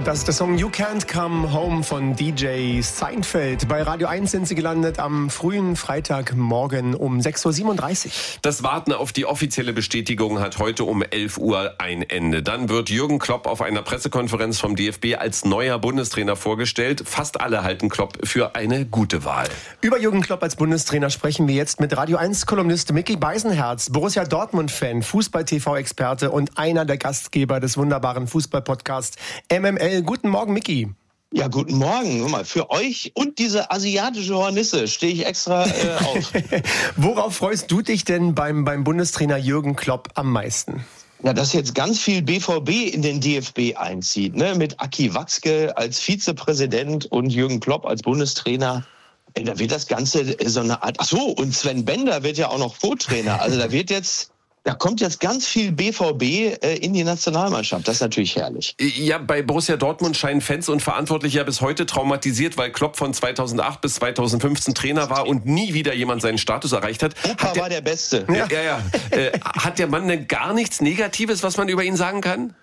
Das ist der Song You Can't Come Home von DJ Seinfeld. Bei Radio 1 sind sie gelandet am frühen Freitagmorgen um 6.37 Uhr. Das Warten auf die offizielle Bestätigung hat heute um 11 Uhr ein Ende. Dann wird Jürgen Klopp auf einer Pressekonferenz vom DFB als neuer Bundestrainer vorgestellt. Fast alle halten Klopp für eine gute Wahl. Über Jürgen Klopp als Bundestrainer sprechen wir jetzt mit Radio 1-Kolumnist Micky Beisenherz, Borussia Dortmund-Fan, Fußball-TV-Experte und einer der Gastgeber des wunderbaren Fußball-Podcasts MML. Guten Morgen, Micky. Ja, guten Morgen. Guck mal, für euch und diese asiatische Hornisse stehe ich extra auf. Worauf freust du dich denn beim Bundestrainer Jürgen Klopp am meisten? Ja, dass jetzt ganz viel BVB in den DFB einzieht, ne? Mit Aki Watzke als Vizepräsident und Jürgen Klopp als Bundestrainer. Da wird das Ganze so eine Art... Ach so, und Sven Bender wird ja auch noch Co-Trainer. Also da kommt jetzt ganz viel BVB in die Nationalmannschaft. Das ist natürlich herrlich. Ja, bei Borussia Dortmund scheinen Fans und Verantwortliche ja bis heute traumatisiert, weil Klopp von 2008 bis 2015 Trainer war und nie wieder jemand seinen Status erreicht hat. Opa war der Beste. Ja. Hat der Mann denn gar nichts Negatives, was man über ihn sagen kann?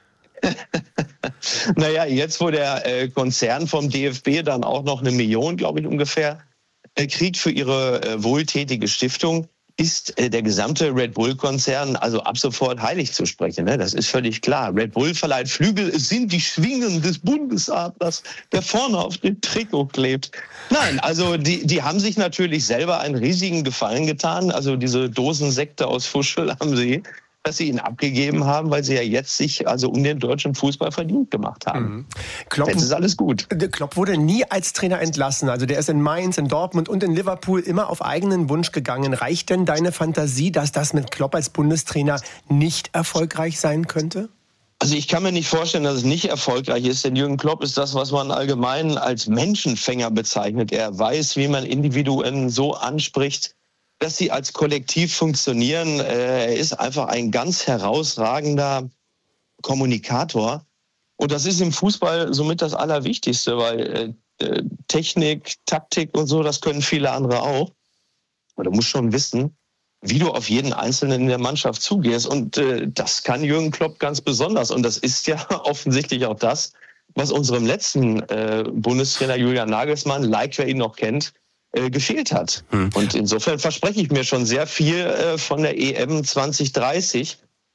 Naja, jetzt wo der Konzern vom DFB dann auch noch 1 Million, glaube ich ungefähr, kriegt für ihre wohltätige Stiftung, ist der gesamte Red Bull-Konzern also ab sofort heilig zu sprechen. Ne? Das ist völlig klar. Red Bull verleiht Flügel, es sind die Schwingen des Bundesadlers, der vorne auf dem Trikot klebt. Nein, also die haben sich natürlich selber einen riesigen Gefallen getan. Also diese Dosensekte aus Fuschel haben sie, dass sie ihn abgegeben haben, weil sie ja jetzt sich also um den deutschen Fußball verdient gemacht haben. Jetzt ist alles gut. Klopp wurde nie als Trainer entlassen. Also der ist in Mainz, in Dortmund und in Liverpool immer auf eigenen Wunsch gegangen. Reicht denn deine Fantasie, dass das mit Klopp als Bundestrainer nicht erfolgreich sein könnte? Also ich kann mir nicht vorstellen, dass es nicht erfolgreich ist, denn Jürgen Klopp ist das, was man allgemein als Menschenfänger bezeichnet. Er weiß, wie man Individuen so anspricht, dass sie als Kollektiv funktionieren. Er ist einfach ein ganz herausragender Kommunikator. Und das ist im Fußball somit das Allerwichtigste, weil Technik, Taktik und so, das können viele andere auch. Aber du musst schon wissen, wie du auf jeden Einzelnen in der Mannschaft zugehst. Und das kann Jürgen Klopp ganz besonders. Und das ist ja offensichtlich auch das, was unserem letzten Bundestrainer Julian Nagelsmann, wer ihn noch kennt, gefehlt hat. Und insofern verspreche ich mir schon sehr viel von der EM 2030.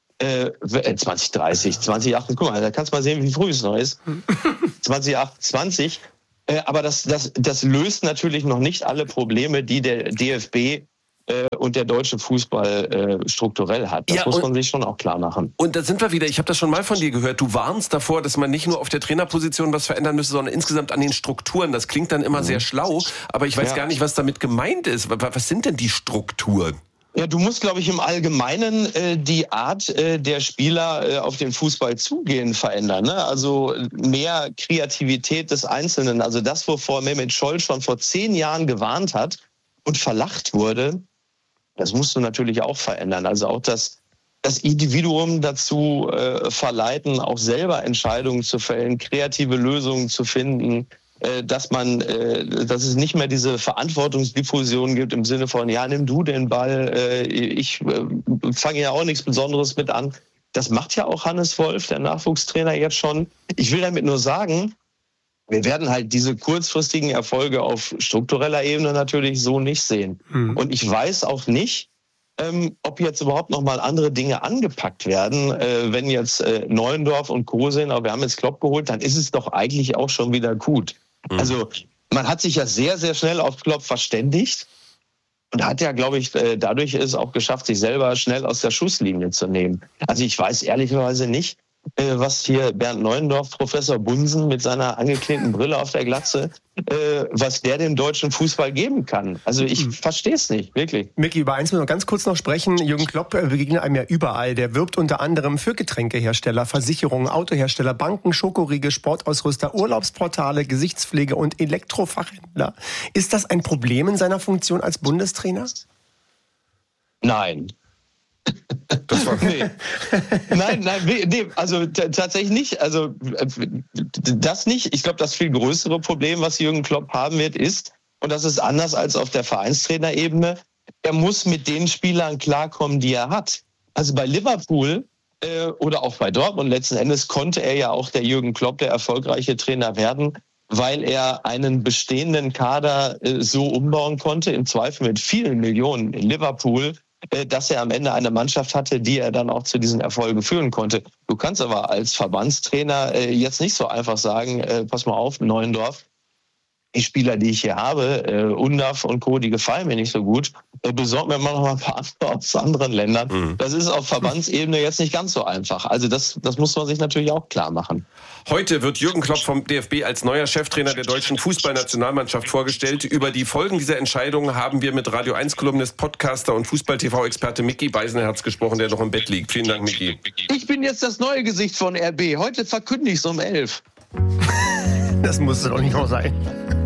2028, guck mal, da kannst du mal sehen, wie früh es noch ist. 2028. Aber das löst natürlich noch nicht alle Probleme, die der DFB und der deutsche Fußball strukturell hat. Das muss man sich schon auch klar machen. Und da sind wir wieder, ich habe das schon mal von dir gehört, du warnst davor, dass man nicht nur auf der Trainerposition was verändern müsste, sondern insgesamt an den Strukturen. Das klingt dann immer sehr schlau, aber ich weiß gar nicht, was damit gemeint ist. Was sind denn die Strukturen? Ja, du musst, glaube ich, im Allgemeinen die Art der Spieler auf den Fußball zugehen verändern. Ne? Also mehr Kreativität des Einzelnen. Also das, wovor Mehmet Scholl schon vor 10 Jahren gewarnt hat und verlacht wurde, das musst du natürlich auch verändern. Also auch das Individuum dazu verleiten, auch selber Entscheidungen zu fällen, kreative Lösungen zu finden, dass es nicht mehr diese Verantwortungsdiffusion gibt im Sinne von, ja, nimm du den Ball, ich fange ja auch nichts Besonderes mit an. Das macht ja auch Hannes Wolf, der Nachwuchstrainer, jetzt schon. Ich will damit nur sagen, wir werden halt diese kurzfristigen Erfolge auf struktureller Ebene natürlich so nicht sehen. Und ich weiß auch nicht, ob jetzt überhaupt noch mal andere Dinge angepackt werden. Wenn jetzt Neuendorf und Co. sind, aber wir haben jetzt Klopp geholt, dann ist es doch eigentlich auch schon wieder gut. Also man hat sich ja sehr, sehr schnell auf Klopp verständigt und hat ja, glaube ich, dadurch es auch geschafft, sich selber schnell aus der Schusslinie zu nehmen. Also ich weiß ehrlicherweise nicht, was hier Bernd Neuendorf, Professor Bunsen mit seiner angeklebten Brille auf der Glatze, was der dem deutschen Fußball geben kann. Also ich verstehe es nicht, wirklich. Micky, über eins müssen wir ganz kurz noch sprechen. Jürgen Klopp begegnet einem ja überall. Der wirbt unter anderem für Getränkehersteller, Versicherungen, Autohersteller, Banken, Schokoriegel, Sportausrüster, Urlaubsportale, Gesichtspflege und Elektrofachhändler. Ist das ein Problem in seiner Funktion als Bundestrainer? Nein. Das war Nein, also tatsächlich nicht. Also das nicht. Ich glaube, das viel größere Problem, was Jürgen Klopp haben wird, ist, und das ist anders als auf der Vereinstrainerebene, er muss mit den Spielern klarkommen, die er hat. Also bei Liverpool oder auch bei Dortmund. Letzten Endes konnte er ja auch der Jürgen Klopp, der erfolgreiche Trainer, werden, weil er einen bestehenden Kader so umbauen konnte, im Zweifel mit vielen Millionen in Liverpool, dass er am Ende eine Mannschaft hatte, die er dann auch zu diesen Erfolgen führen konnte. Du kannst aber als Verbandstrainer jetzt nicht so einfach sagen, pass mal auf, Neuendorf, die Spieler, die ich hier habe, Undav und Co., die gefallen mir nicht so gut, besorgt mir mal noch mal ein paar andere aus anderen Ländern. Das ist auf Verbandsebene jetzt nicht ganz so einfach. Also das muss man sich natürlich auch klar machen. Heute wird Jürgen Klopp vom DFB als neuer Cheftrainer der deutschen Fußballnationalmannschaft vorgestellt. Über die Folgen dieser Entscheidung haben wir mit Radio 1-Kolumnist, Podcaster und Fußball-TV-Experte Micky Beisenherz gesprochen, der noch im Bett liegt. Vielen Dank, Micky. Ich bin jetzt das neue Gesicht von RB. Heute verkündige ich es um 11. Das muss doch nicht auch sein.